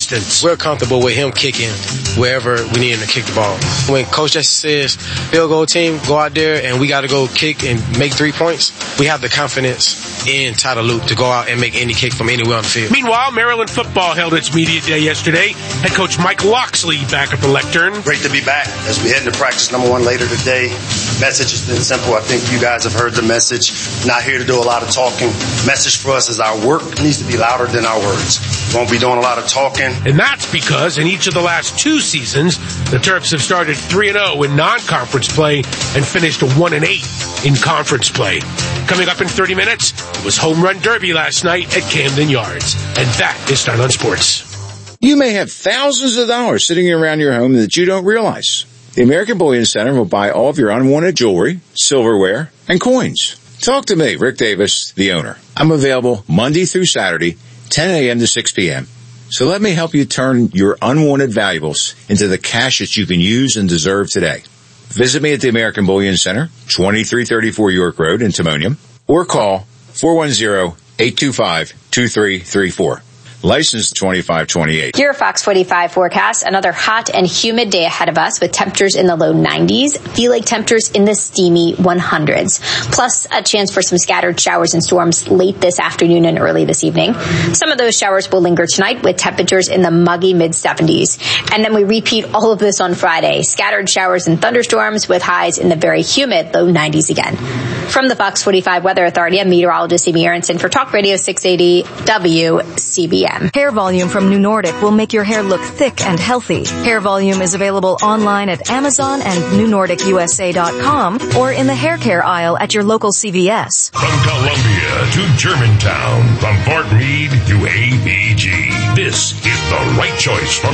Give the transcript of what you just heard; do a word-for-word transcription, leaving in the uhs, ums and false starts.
distance. We're comfortable with him kicking wherever we need him to kick the ball. When Coach Jesse says, field goal team, go out there and we got to go kick and make three points, we have the confidence in Tyler Luke to go out and make any kick from anywhere on the field. Meanwhile, Maryland football held its media day yesterday. Head coach Mike Locksley back at the lectern. Great to be back as we head into practice number one later today. Message has been simple. I think you guys have heard the message. Not here to do a lot of talking. Message for us is our work needs to be louder than our words. We won't be doing a lot of talking. And that's because in each of the last two seasons, the Terps have started three and oh in non-conference play and finished one and eight in conference play. Coming up in thirty minutes, it was Home Run Derby last night at Camden Yards. And that is Start on Sports. You may have thousands of dollars sitting around your home that you don't realize. The American Bullion Center will buy all of your unwanted jewelry, silverware, and coins. Talk to me, Rick Davis, the owner. I'm available Monday through Saturday, ten a.m. to six p.m. So let me help you turn your unwanted valuables into the cash that you can use and deserve today. Visit me at the American Bullion Center, twenty-three thirty-four York Road in Timonium, or call four one zero, eight two five, two three three four. License twenty-five twenty-eight. Your Fox forty-five forecast. Another hot and humid day ahead of us with temperatures in the low nineties. Feel like temperatures in the steamy hundreds. Plus a chance for some scattered showers and storms late this afternoon and early this evening. Some of those showers will linger tonight with temperatures in the muggy mid seventies. And then we repeat all of this on Friday. Scattered showers and thunderstorms with highs in the very humid low nineties again. From the Fox forty-five Weather Authority, I'm meteorologist Amy Aronson for Talk Radio six eighty W C B S. Hair Volume from New Nordic will make your hair look thick and healthy. Hair Volume is available online at Amazon and new nordic u s a dot com or in the hair care aisle at your local C V S. From Columbia to Germantown, from Fort Meade to A B G, this is the right choice for